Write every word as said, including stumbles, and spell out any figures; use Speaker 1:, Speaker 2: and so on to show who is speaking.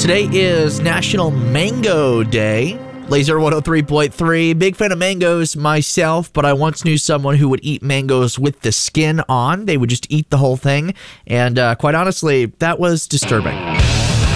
Speaker 1: Today is National Mango Day. Laser one oh three point three. Big fan of mangoes myself, but I once knew someone who would eat mangoes with the skin on. They would just eat the whole thing. And uh, quite honestly, that was disturbing.